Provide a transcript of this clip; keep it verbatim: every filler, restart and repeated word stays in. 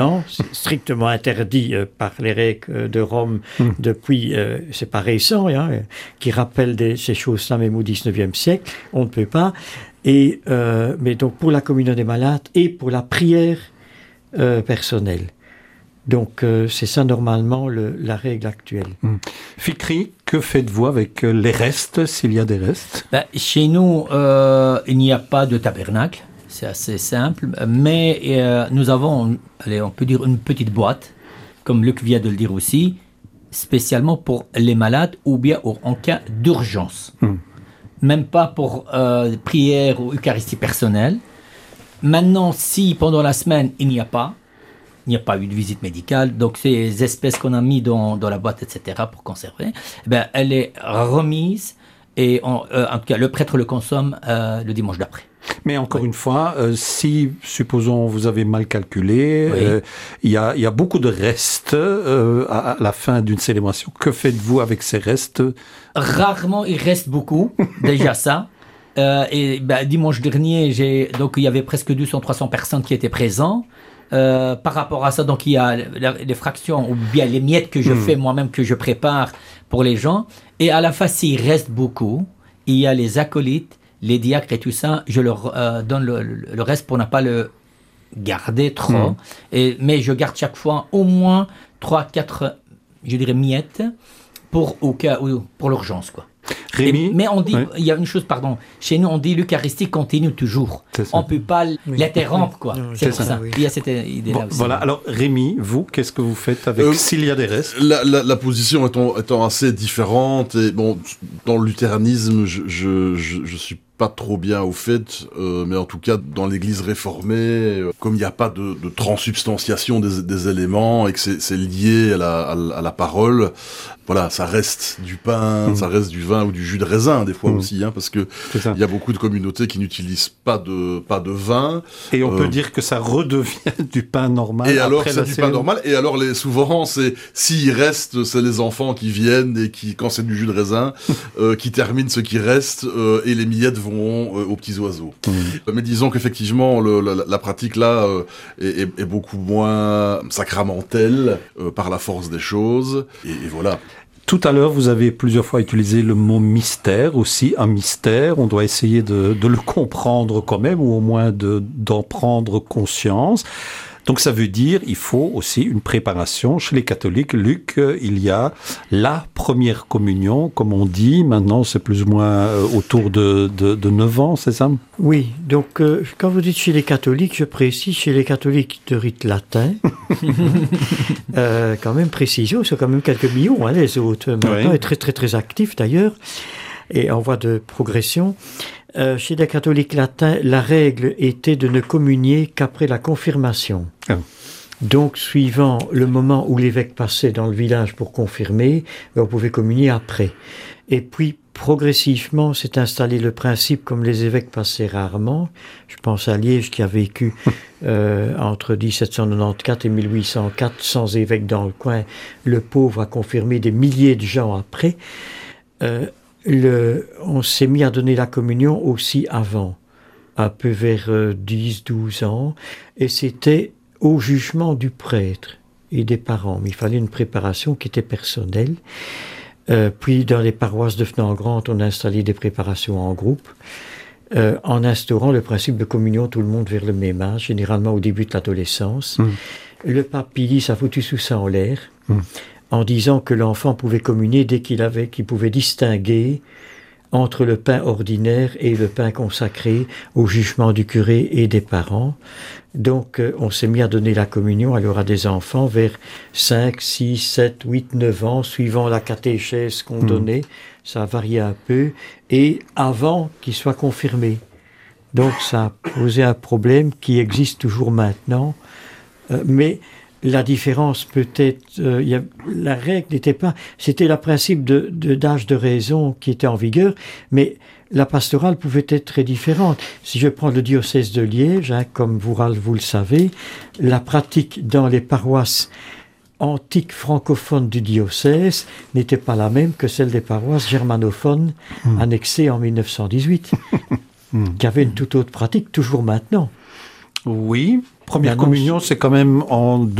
Non, c'est strictement interdit euh, par les règles de Rome mmh. depuis, euh, c'est pas récent, hein, qui rappellent des, ces choses-là même au dix-neuvième siècle, on ne peut pas. Et, euh, mais donc pour la communion des malades et pour la prière euh, personnelle. Donc euh, c'est ça normalement le, la règle actuelle. Mmh. Fikri, que faites-vous avec les restes, s'il y a des restes? Ben, chez nous, euh, il n'y a pas de tabernacle. C'est assez simple, mais euh, nous avons, allez, on peut dire une petite boîte, comme Luc vient de le dire aussi, spécialement pour les malades ou bien en cas d'urgence. Mm. Même pas pour euh, prière ou Eucharistie personnelle. Maintenant, si pendant la semaine, il n'y a pas, il n'y a pas eu de visite médicale, donc ces espèces qu'on a mis dans, dans la boîte, et cetera, pour conserver, eh bien, elle est remise et on, euh, en tout cas, le prêtre le consomme euh, le dimanche d'après. Mais encore oui. une fois, euh, si, supposons, vous avez mal calculé, il oui. euh, y, a, y a beaucoup de restes euh, à, à la fin d'une célébration. Que faites-vous avec ces restes? Rarement, il reste beaucoup, déjà ça. Euh, et ben, dimanche dernier, j'ai, donc, il y avait presque deux cents à trois cents personnes qui étaient présentes. Euh, par rapport à ça, donc, il y a la, les fractions ou bien les miettes que je mmh. fais moi-même, que je prépare pour les gens. Et à la fin, s'il reste beaucoup, il y a les acolytes, les diacres et tout ça, je leur euh, donne le, le, le reste pour ne pas le garder trop. Mmh. Et, mais je garde chaque fois au moins trois quatre, je dirais, miettes pour, au cas, pour l'urgence, quoi. Rémi, et, mais on dit, oui. il y a une chose, pardon, chez nous on dit l'Eucharistie continue toujours. On ne peut pas oui. l'interrompre, quoi. Oui. C'est, c'est pour ça. ça. Oui. Il y a cette idée-là bon, aussi. Voilà, alors Rémi, vous, qu'est-ce que vous faites avec euh, s'il y a des restes? La, la, la position étant, étant assez différente, et bon, dans le luthéranisme, je, je, je, je suis pas trop bien au fait, euh, mais en tout cas dans l'Église réformée, euh, comme il n'y a pas de, de transubstantiation des, des éléments et que c'est, c'est lié à la, à, la, à la parole, voilà, ça reste du pain, mmh. ça reste du vin ou du jus de raisin des fois mmh. aussi, hein, parce que il y a beaucoup de communautés qui n'utilisent pas de pas de vin. Et on euh, peut dire que ça redevient du pain normal. Et alors après c'est du pain normal. Et alors les souvent c'est s'il reste, c'est les enfants qui viennent et qui quand c'est du jus de raisin, euh, qui terminent ce qui reste euh, et les miettes vont Euh, aux petits oiseaux. Mmh. Mais disons qu'effectivement, le, la, la pratique là euh, est, est, est beaucoup moins sacramentelle euh, par la force des choses. Et, et voilà. Tout à l'heure, vous avez plusieurs fois utilisé le mot mystère aussi. Un mystère, on doit essayer de, de le comprendre quand même, ou au moins de, d'en prendre conscience. Donc ça veut dire il faut aussi une préparation chez les catholiques. Luc, il y a la première communion, comme on dit. Maintenant, c'est plus ou moins autour de, de, de neuf ans, c'est ça? Oui, donc euh, quand vous dites chez les catholiques, je précise chez les catholiques de rite latin. euh, quand même précision, c'est quand même quelques millions, hein, les autres. Maintenant, oui. est très très très actifs d'ailleurs, et en voie de progression. Euh, chez les catholiques latins, la règle était de ne communier qu'après la confirmation. Oh. Donc, suivant le moment où l'évêque passait dans le village pour confirmer, on pouvait communier après. Et puis, progressivement, s'est installé le principe, comme les évêques passaient rarement. Je pense à Liège qui a vécu euh, entre dix-sept cent quatre-vingt-quatorze et mille huit cent quatre sans évêque dans le coin. Le pauvre a confirmé des milliers de gens après. Euh, Le, on s'est mis à donner la communion aussi avant, un peu vers euh, dix douze ans, et c'était au jugement du prêtre et des parents. Mais il fallait une préparation qui était personnelle. Euh, puis dans les paroisses de Fnangrande, on a installé des préparations en groupe, euh, en instaurant le principe de communion tout le monde vers le même âge, généralement au début de l'adolescence. Mmh. Le pape Pie a foutu tout ça en l'air. Mmh. En disant que l'enfant pouvait communier dès qu'il avait, qu'il pouvait distinguer entre le pain ordinaire et le pain consacré au jugement du curé et des parents. Donc, euh, on s'est mis à donner la communion alors à des enfants vers cinq, six, sept, huit, neuf ans, suivant la catéchèse qu'on mmh. donnait. Ça variait un peu. Et avant qu'ils soient confirmés. Donc, ça a posé un problème qui existe toujours maintenant. Euh, mais la différence peut-être, euh, y a, la règle n'était pas, c'était le principe de, de, d'âge de raison qui était en vigueur, mais la pastorale pouvait être très différente. Si je prends le diocèse de Liège, hein, comme vous, vous le savez, la pratique dans les paroisses antiques francophones du diocèse n'était pas la même que celle des paroisses germanophones mmh. annexées en mille neuf cent dix-huit, mmh. qui avaient une toute autre pratique, toujours maintenant. Oui, Première Maintenant, communion, c'est quand même en